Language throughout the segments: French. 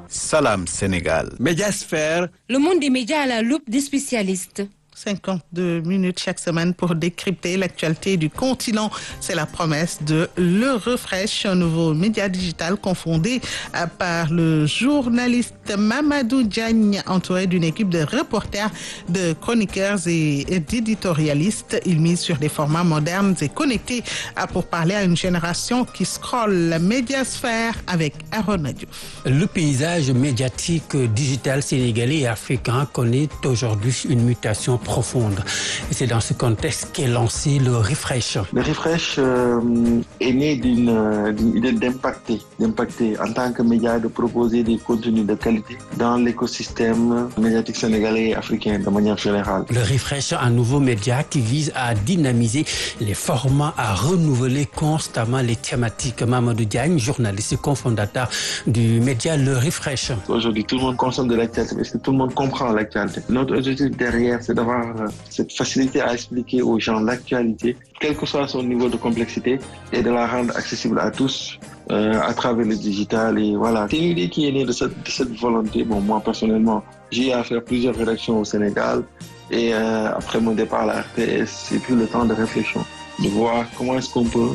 Salam Sénégal. Médiasphère. Le monde des médias à la loupe des spécialistes. 52 minutes chaque semaine pour décrypter l'actualité du continent. C'est la promesse de Le Refresh, un nouveau média digital confondé par le journaliste Mamadou Diagne, entouré d'une équipe de reporters, de chroniqueurs et d'éditorialistes. Il mise sur des formats modernes et connectés pour parler à une génération qui scrolle la médiasphère avec Arona Diouf. Le paysage médiatique digital sénégalais et africain connaît aujourd'hui une mutation profonde. Et c'est dans ce contexte qu'est lancé le Refresh. Le Refresh est né d'une idée d'impacter en tant que média, de proposer des contenus de qualité dans l'écosystème médiatique sénégalais et africain de manière générale. Le Refresh, un nouveau média qui vise à dynamiser les formats, à renouveler constamment les thématiques. Mamadou Diagne, journaliste et cofondateur du média Le Refresh. Aujourd'hui, tout le monde consomme de l'actualité parce que tout le monde comprend l'actualité. Notre objectif derrière, c'est d'avoir cette facilité à expliquer aux gens l'actualité, quel que soit son niveau de complexité, et de la rendre accessible à tous à travers le digital. Et voilà, c'est une idée qui est née de cette volonté. Bon, moi personnellement, j'ai eu à faire plusieurs rédactions au Sénégal, et après mon départ à la RTS, j'ai pris le temps de réflexion, de voir comment est-ce qu'on peut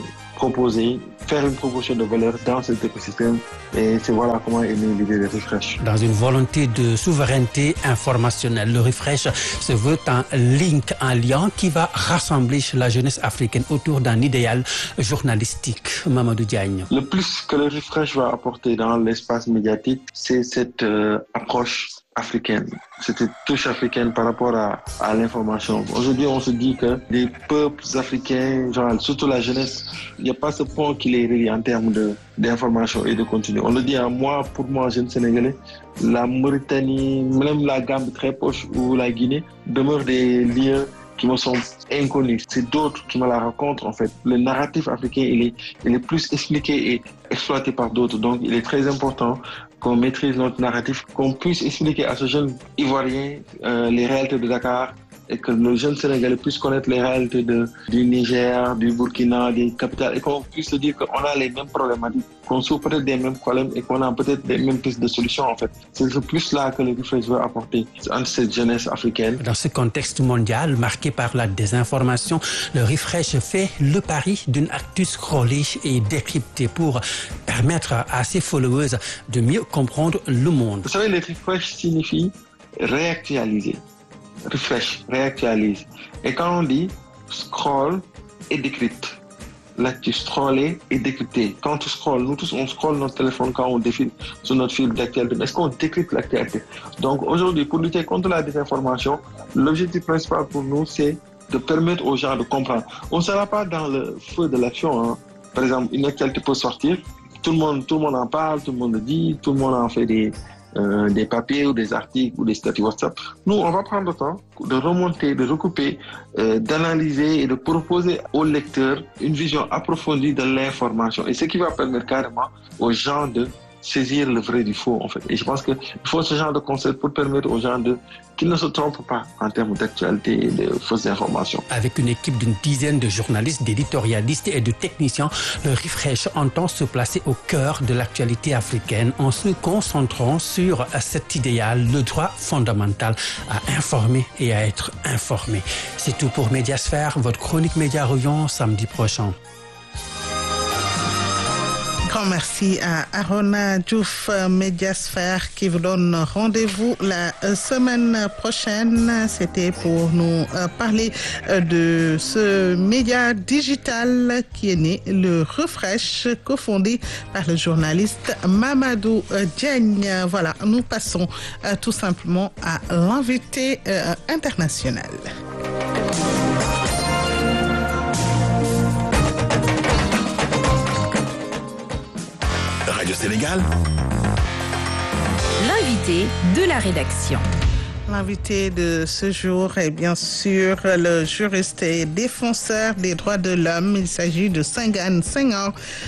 faire une proposition de valeur dans cet écosystème. Et c'est voilà comment est née l'idée de Refresh. Dans une volonté de souveraineté informationnelle, le Refresh se veut un link, un lien qui va rassembler la jeunesse africaine autour d'un idéal journalistique. Mamadou Diagne. Le plus que le Refresh va apporter dans l'espace médiatique, c'est cette approche africaine, cette touche africaine par rapport à l'information. Aujourd'hui, on se dit que les peuples africains, genre, surtout la jeunesse, il n'y a pas ce point qui les relie en termes d'information et de contenu. On le dit à moi, pour moi, jeune Sénégalais, la Mauritanie, même la Gambie très proche ou la Guinée demeurent des lieux qui me sont inconnus. C'est d'autres qui me la racontent en fait. Le narratif africain, il est plus expliqué et exploité par d'autres. Donc, il est très important qu'on maîtrise notre narratif, qu'on puisse expliquer à ce jeune Ivoirien les réalités de Dakar, et que le jeune Sénégalais puisse connaître les réalités du Niger, du Burkina, des capitales, et qu'on puisse se dire qu'on a les mêmes problématiques, qu'on souffre peut-être des mêmes problèmes et qu'on a peut-être des mêmes pistes de solutions en fait. C'est ce plus-là que le Refresh veut apporter entre cette jeunesse africaine. Dans ce contexte mondial marqué par la désinformation, le Refresh fait le pari d'une actu scrollée et décryptée pour permettre à ses followers de mieux comprendre le monde. Vous savez, le Refresh signifie réactualiser. Refresh, réactualise. Et quand on dit scroll et décrypte, l'actu scroller et décrypter. Quand tu scrolles, nous tous on scrolle notre téléphone quand on défile sur notre fil d'actualité. Mais est-ce qu'on décrypte l'actualité? Donc aujourd'hui, pour lutter contre la désinformation, l'objectif principal pour nous, c'est de permettre aux gens de comprendre. On ne sera pas dans le feu de l'action. Hein. Par exemple, une actualité peut sortir, tout le monde en parle, tout le monde le dit, tout le monde en fait des papiers ou des articles ou des statuts WhatsApp. Nous, on va prendre le temps de remonter, de recouper, d'analyser et de proposer aux lecteurs une vision approfondie de l'information. Et ce qui va permettre carrément aux gens de saisir le vrai du faux, en fait. Et je pense qu'il faut ce genre de concept pour permettre aux gens qu'ils ne se trompent pas en termes d'actualité et de fausses informations. Avec une équipe d'une dizaine de journalistes, d'éditorialistes et de techniciens, le Refresh entend se placer au cœur de l'actualité africaine en se concentrant sur cet idéal, le droit fondamental à informer et à être informé. C'est tout pour Médiasphère. Votre chronique média revient samedi prochain. Grand merci à Arona Diouf, Médiasphère, qui vous donne rendez-vous la semaine prochaine. C'était pour nous parler de ce média digital qui est né, le Refresh, cofondé par le journaliste Mamadou Diagne. Voilà, nous passons tout simplement à l'invité international. Radio Sénégal. L'invité de la rédaction. L'invité de ce jour est bien sûr le juriste et défenseur des droits de l'homme. Il s'agit de Senghane Senghor.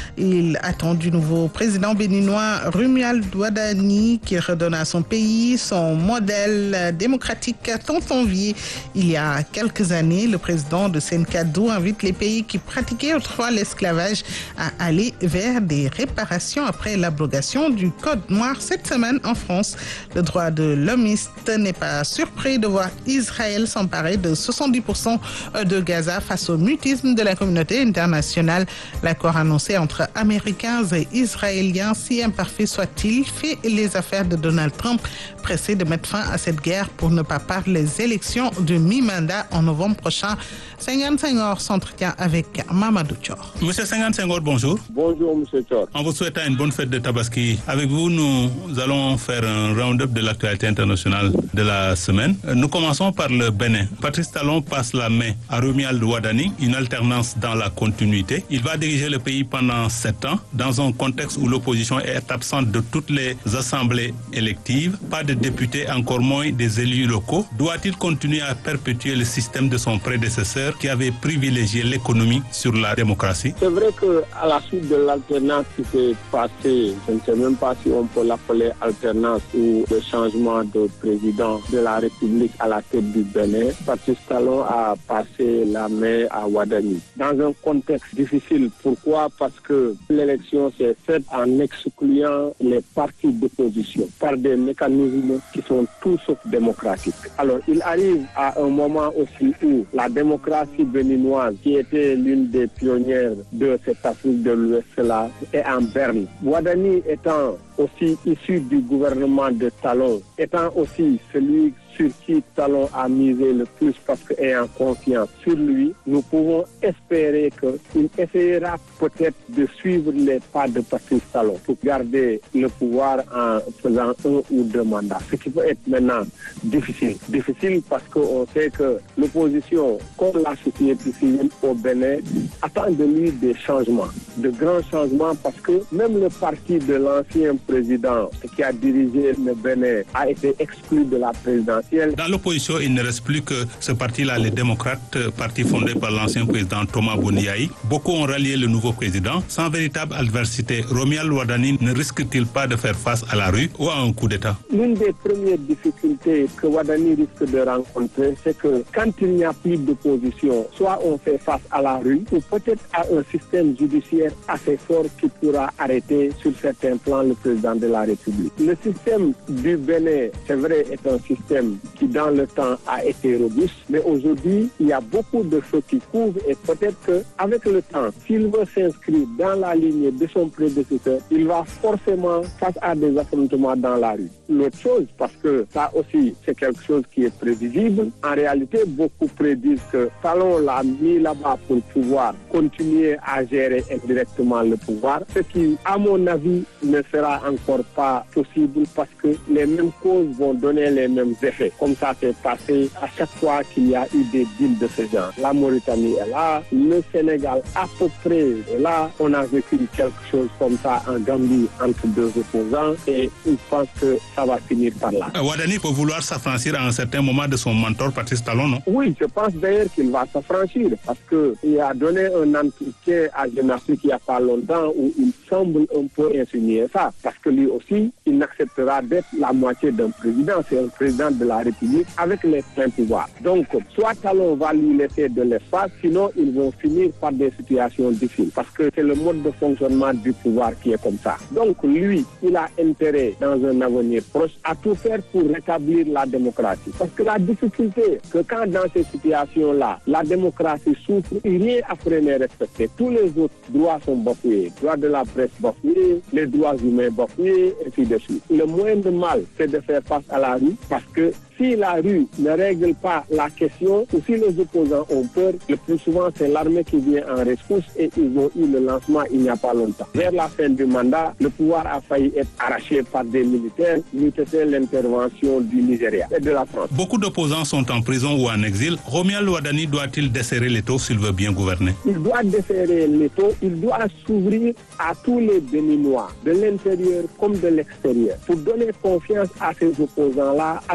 Il attend du nouveau président béninois Romuald Wadani qui redonne à son pays son modèle démocratique tant envié. Il y a quelques années, le président de Senkadou invite les pays qui pratiquaient autrefois l'esclavage à aller vers des réparations après l'abrogation du Code noir. Cette semaine en France, le droit de l'hommiste n'est pas surpris de voir Israël s'emparer de 70% de Gaza face au mutisme de la communauté internationale. L'accord annoncé entre Américains et Israéliens, si imparfait soit-il, fait les affaires de Donald Trump, pressé de mettre fin à cette guerre pour ne pas perdre les élections de mi-mandat en novembre prochain. Senghane Senghor s'entretient avec Mamadou Thior. Monsieur Senghane Senghor, bonjour. Bonjour, monsieur Thior. En vous souhaitant une bonne fête de Tabaski. Avec vous, nous allons faire un round-up de l'actualité internationale de la semaine. Nous commençons par le Bénin. Patrice Talon passe la main à Romuald Wadani, une alternance dans la continuité. Il va diriger le pays pendant 7 ans, dans un contexte où l'opposition est absente de toutes les assemblées électives. Pas de députés, encore moins des élus locaux. Doit-il continuer à perpétuer le système de son prédécesseur qui avait privilégié l'économie sur la démocratie? C'est vrai qu'à la suite de l'alternance qui s'est passée, je ne sais même pas si on peut l'appeler alternance ou le changement de président de la République à la tête du Bénin, Patrice Talon a passé la main à Wadani. Dans un contexte difficile. Pourquoi? Parce que l'élection s'est faite en excluant les partis d'opposition par des mécanismes qui sont tout sauf démocratiques. Alors, il arrive à un moment aussi où la démocratie béninoise, qui était l'une des pionnières de cette Afrique de l'Ouest-là, est en berne. Wadani étant aussi issu du gouvernement de Talon, étant aussi celui sur qui Talon a misé le plus parce qu'ayant confiance sur lui, nous pouvons espérer qu'il essaiera peut-être de suivre les pas de Patrice Talon pour garder le pouvoir en faisant 1 ou 2 mandats. Ce qui peut être maintenant difficile. Difficile parce qu'on sait que l'opposition, comme la société civile au Bénin, attend de lui des changements, de grands changements parce que même le parti de l'ancien président qui a dirigé le Bénin a été exclu de la présidence. Dans l'opposition, il ne reste plus que ce parti-là, les démocrates, parti fondé par l'ancien président Thomas Boniaï. Beaucoup ont rallié le nouveau président. Sans véritable adversité, Romuald Wadani ne risque-t-il pas de faire face à la rue ou à un coup d'État? L'une des premières difficultés que Wadani risque de rencontrer, c'est que quand il n'y a plus d'opposition, soit on fait face à la rue ou peut-être à un système judiciaire assez fort qui pourra arrêter sur certains plans le président de la République. Le système du Bénin, c'est vrai, est un système qui dans le temps a été robuste, mais aujourd'hui, il y a beaucoup de choses qui couvrent et peut-être qu'avec le temps, s'il veut s'inscrire dans la ligne de son prédécesseur, il va forcément face à des affrontements dans la rue. L'autre chose, parce que ça aussi, c'est quelque chose qui est prévisible, en réalité, beaucoup prédisent que Talon l'a mis là-bas pour pouvoir continuer à gérer indirectement le pouvoir, ce qui, à mon avis, ne sera encore pas possible parce que les mêmes causes vont donner les mêmes effets. Comme ça s'est passé à chaque fois qu'il y a eu des deals de ce genre. La Mauritanie est là, le Sénégal à peu près est là. On a vécu quelque chose comme ça en Gambie entre 2 opposants et je pense que ça va finir par là. Wadani peut vouloir s'affranchir à un certain moment de son mentor Patrice Talon, non? Oui, je pense d'ailleurs qu'il va s'affranchir parce qu'il a donné un entretien à Jeune Afrique il n'y a pas longtemps où il semble un peu insinuer ça parce que lui aussi, il n'acceptera d'être la moitié d'un président. C'est un président de la République avec les pleins pouvoirs. Donc, soit Talon va lui laisser de l'espace, sinon ils vont finir par des situations difficiles parce que c'est le mode de fonctionnement du pouvoir qui est comme ça. Donc, lui, il a intérêt dans un avenir proche à tout faire pour rétablir la démocratie. Parce que la difficulté, que quand dans ces situations-là, la démocratie souffre, rien après n'est respecté. Tous les autres droits sont bafoués. Droits de la presse bafoués, les droits humains bafoués, et ainsi de suite. Le moindre mal, c'est de faire face à la rue parce que si la rue ne règle pas la question ou si les opposants ont peur, le plus souvent c'est l'armée qui vient en rescousse et ils ont eu le lancement il n'y a pas longtemps. Vers la fin du mandat, le pouvoir a failli être arraché par des militaires, c'était l'intervention du Nigeria et de la France. Beaucoup d'opposants sont en prison ou en exil. Romuald Wadani doit-il desserrer l'étau s'il veut bien gouverner? Il doit desserrer l'étau, il doit s'ouvrir à tous les Béninois, de l'intérieur comme de l'extérieur, pour donner confiance à ces opposants-là, à tous ces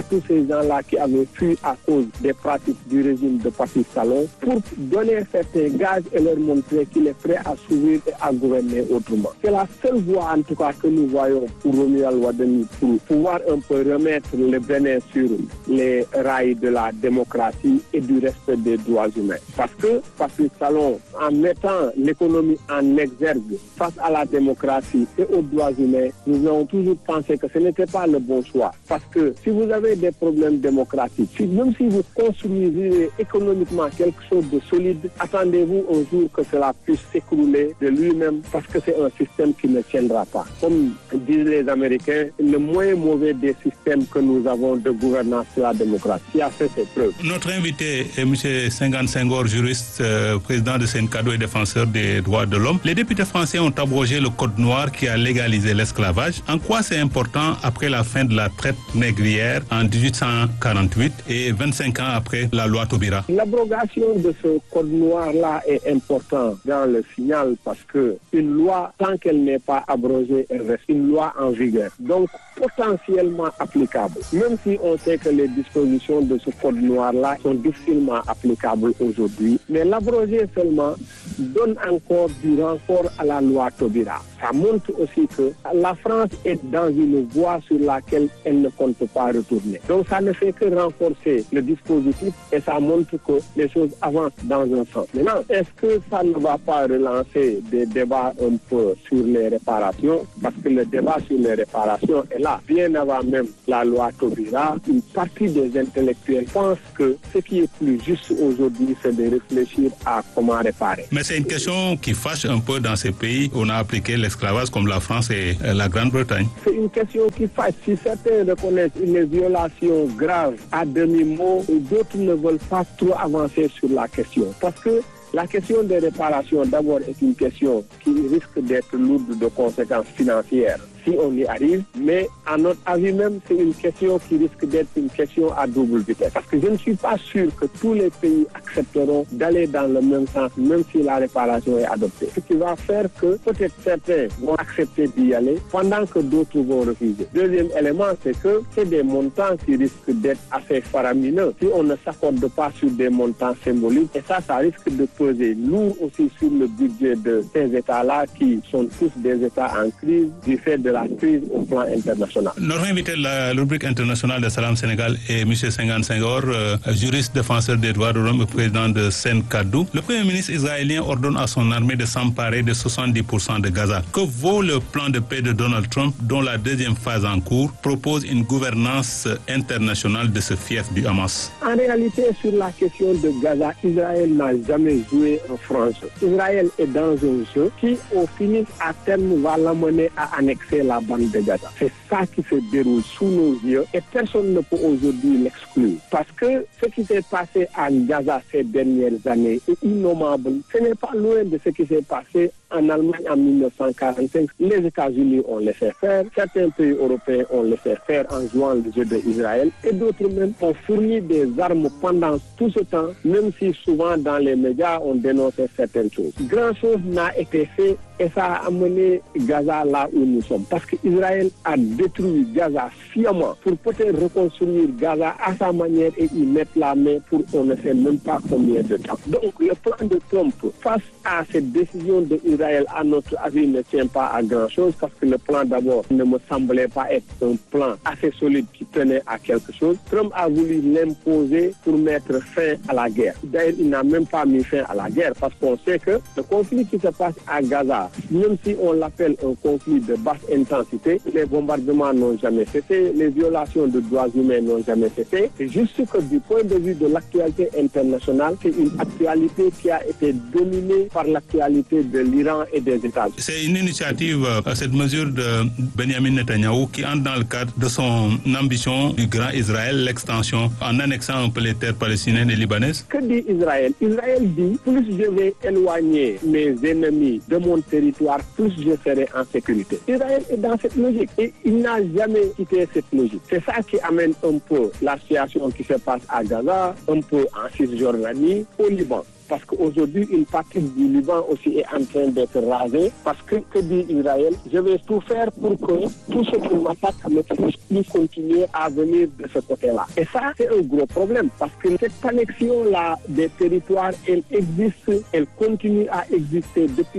gens-là qui avaient fui à cause des pratiques du régime de Patrice Talon pour donner certains gages et leur montrer qu'il est prêt à s'ouvrir et à gouverner autrement. C'est la seule voie en tout cas que nous voyons pour Romuald Wardani pour pouvoir un peu remettre le Bénin sur les rails de la démocratie et du respect des droits humains. Parce que Patrice Talon, en mettant l'économie en exergue face à la démocratie et aux droits humains, nous avons toujours pensé que ce n'était pas le bon choix. Parce que si vous avez des problèmes démocratiques, même si vous construisez économiquement quelque chose de solide, attendez-vous un jour que cela puisse s'écrouler de lui-même parce que c'est un système qui ne tiendra pas. Comme disent les Américains, le moins mauvais des systèmes que nous avons de gouvernance de la démocratie qui a fait ses preuves. Notre invité est M. Senghane Senghor, juriste, président de Sencado et défenseur des droits de l'homme. Les députés français ont abrogé le code noir qui a légalisé l'esclavage. En quoi c'est important après la fin de la traite négrière en 1848 et 25 ans après la loi Taubira? L'abrogation de ce code noir-là est important dans le signal parce que une loi, tant qu'elle n'est pas abrogée, elle reste une loi en vigueur. Donc, potentiellement applicable. Même si on sait que les dispositions de ce code noir-là sont difficilement applicables aujourd'hui, mais l'abroger seulement donne encore du renfort à la loi Taubira. Ça montre aussi que la France est dans une voie sur laquelle elle ne compte pas retourner. Donc ça ne fait que renforcer le dispositif et ça montre que les choses avancent dans un sens. Maintenant, est-ce que ça ne va pas relancer des débats un peu sur les réparations? Parce que le débat sur les réparations est là. Bien avant même la loi Taubira, une partie des intellectuels pense que ce qui est plus juste aujourd'hui, c'est de réfléchir à comment réparer. Mais c'est une question qui fâche un peu dans ces pays où on a appliqué l'esclavage comme la France et la Grande-Bretagne. C'est une question qui fâche. Si certains reconnaissent une violation grave à demi-mot, d'autres ne veulent pas trop avancer sur la question. Parce que la question des réparations, d'abord, est une question qui risque d'être lourde de conséquences financières si on y arrive, mais à notre avis même, c'est une question qui risque d'être une question à double vitesse. Parce que je ne suis pas sûr que tous les pays accepteront d'aller dans le même sens, même si la réparation est adoptée. Ce qui va faire que peut-être certains vont accepter d'y aller, pendant que d'autres vont refuser. Deuxième élément, c'est que c'est des montants qui risquent d'être assez faramineux si on ne s'accorde pas sur des montants symboliques. Et ça risque de peser lourd aussi sur le budget de ces États-là qui sont tous des États en crise du fait de la crise au plan international. Notre invité de la rubrique internationale de Salam Sénégal est M. Senghane Senghor, juriste défenseur des droits de l'homme et président de Sencadou. Le Premier ministre israélien ordonne à son armée de s'emparer de 70% de Gaza. Que vaut le plan de paix de Donald Trump, dont la deuxième phase en cours propose une gouvernance internationale de ce fief du Hamas? En réalité, sur la question de Gaza, Israël n'a jamais joué un franc jeu. Israël est dans un jeu qui, au finish, à terme, va l'amener à annexer la bande de Gaza. C'est ça qui se déroule sous nos yeux et personne ne peut aujourd'hui l'exclure. Parce que ce qui s'est passé à Gaza ces dernières années est innommable. Ce n'est pas loin de ce qui s'est passé en Allemagne en 1945. Les États-Unis ont laissé faire, certains pays européens ont laissé faire en jouant le jeu d'Israël et d'autres même ont fourni des armes pendant tout ce temps, même si souvent dans les médias on dénonçait certaines choses. Grand chose n'a été fait et ça a amené Gaza là où nous sommes. Parce qu'Israël a détruit Gaza sciemment pour peut-être reconstruire Gaza à sa manière et y mettre la main pour on ne sait même pas combien de temps. Donc le plan de Trump face à cette décision d'Israël, à notre avis, ne tient pas à grand-chose parce que le plan d'abord ne me semblait pas être un plan assez solide qui tenait à quelque chose. Trump a voulu l'imposer pour mettre fin à la guerre. D'ailleurs, il n'a même pas mis fin à la guerre parce qu'on sait que le conflit qui se passe à Gaza, même si on l'appelle un conflit de basse intensité, les bombardements n'ont jamais cessé, les violations de droits humains n'ont jamais cessé. C'est juste que du point de vue de l'actualité internationale, c'est une actualité qui a été dominée par l'actualité de l'Iran et des États-Unis. C'est une initiative, cette mesure de Benjamin Netanyahou qui entre dans le cadre de son ambition du grand Israël, l'extension en annexant un peu les terres palestiniennes et libanaises. Que dit Israël? Israël dit, plus je vais éloigner mes ennemis de mon territoire, plus je serai en sécurité. Israël est dans cette logique et il n'a jamais quitté cette logique. C'est ça qui amène un peu la situation qui se passe à Gaza, un peu en Cisjordanie, au Liban. parce qu'aujourd'hui, une partie du Liban aussi est en train d'être rasée. Parce que dit Israël, je vais tout faire pour que tout ce qui m'attaque ne puisse plus continuer à venir de ce côté-là. Et ça, c'est un gros problème parce que cette connexion-là des territoires, elle existe, elle continue à exister depuis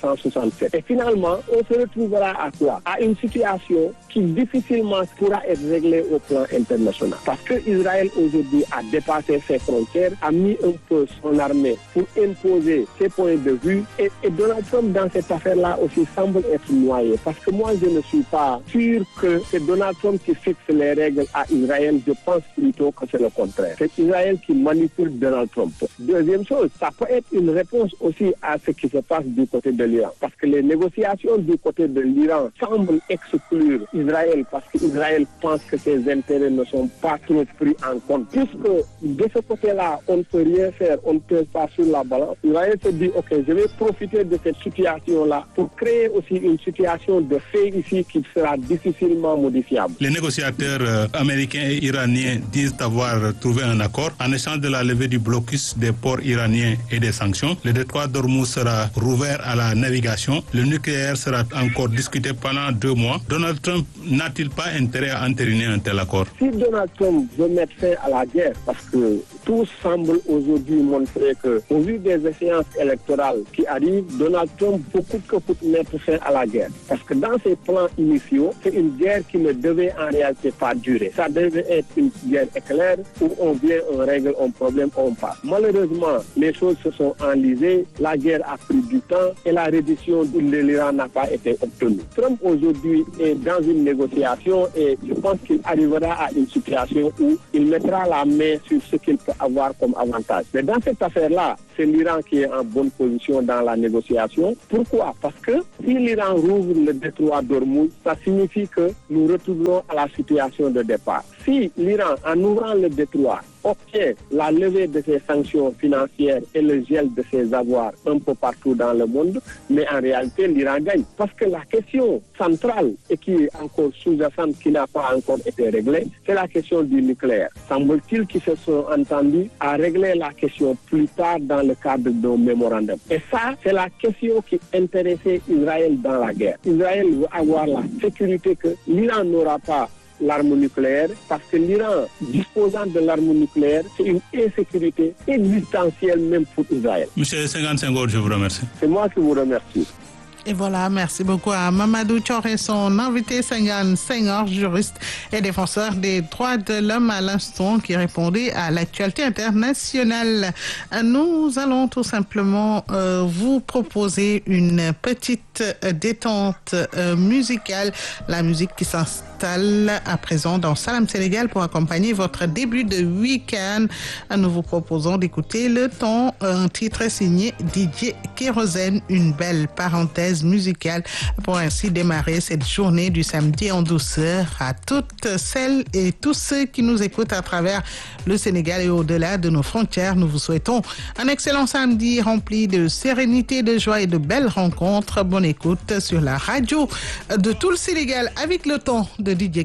1967. Et finalement, on se retrouvera à quoi? À une situation qui difficilement pourra être réglée au plan international. Parce que Israël aujourd'hui a dépassé ses frontières, a mis un peu son armée pour imposer ses points de vue et Donald Trump dans cette affaire-là aussi semble être noyé. Parce que moi, je ne suis pas sûr que c'est Donald Trump qui fixe les règles à Israël. Je pense plutôt que c'est le contraire. C'est Israël qui manipule Donald Trump. Deuxième chose, ça peut être une réponse aussi à ce qui se passe du côté de l'Iran. Parce que les négociations du côté de l'Iran semblent exclure Israël parce qu'Israël pense que ses intérêts ne sont pas trop pris en compte. Puisque de ce côté-là, on ne peut rien faire, on ne peut pas sur la balance. Israël se dit, ok, je vais profiter de cette situation-là pour créer aussi une situation de fait ici qui sera difficilement modifiable. Les négociateurs américains et iraniens disent avoir trouvé un accord en échange de la levée du blocus des ports iraniens et des sanctions. Le détroit d'Ormuz sera rouvert à la navigation. Le nucléaire sera encore discuté pendant 2 mois. Donald Trump n'a-t-il pas intérêt à entériner un tel accord? Si Donald Trump veut mettre fin à la guerre, parce que tout semble aujourd'hui montrer que, au vu des échéances électorales qui arrivent, Donald Trump peut coûte que coûte mettre fin à la guerre. Parce que dans ses plans initiaux, c'est une guerre qui ne devait en réalité pas durer. Ça devait être une guerre éclair où on vient, on règle un problème, on passe. Malheureusement, les choses se sont enlisées, la guerre a pris du temps et la reddition de l'Iran n'a pas été obtenue. Trump aujourd'hui est dans une négociation et je pense qu'il arrivera à une situation où il mettra la main sur ce qu'il peut avoir comme avantage. Mais dans cette affaire-là, c'est l'Iran qui est en bonne position dans la négociation. Pourquoi? Parce que si l'Iran rouvre le détroit d'Ormuz, ça signifie que nous retournons à la situation de départ. Si l'Iran, en ouvrant le détroit, obtient la levée de ses sanctions financières et le gel de ses avoirs un peu partout dans le monde, mais en réalité, l'Iran gagne. Parce que la question centrale et qui est encore sous-jacente, qui n'a pas encore été réglée, c'est la question du nucléaire. Semble-t-il qu'ils se sont entendus à régler la question plus tard dans le cadre d'un mémorandum. Et ça, c'est la question qui intéressait Israël dans la guerre. Israël veut avoir la sécurité que l'Iran n'aura pas l'arme nucléaire, parce que l'Iran, disposant de l'arme nucléaire, c'est une insécurité existentielle même pour Israël. Monsieur Senghane Senghor, je vous remercie. C'est moi qui vous remercie. Et voilà, merci beaucoup à Mamadou Thioré, son invité Senghane Senghor, juriste et défenseur des droits de l'homme à l'instant, qui répondait à l'actualité internationale. Nous allons tout simplement vous proposer une petite détente musicale, la musique qui s'installe à présent dans Salam Sénégal pour accompagner votre début de week-end. Nous vous proposons d'écouter Le Temps, un titre signé DJ Kérosène, une belle parenthèse musicale pour ainsi démarrer cette journée du samedi en douceur. À toutes celles et tous ceux qui nous écoutent à travers le Sénégal et au-delà de nos frontières, nous vous souhaitons un excellent samedi rempli de sérénité, de joie et de belles rencontres. Bonne écoute sur la radio de tout le Sénégal avec Le Temps de DJ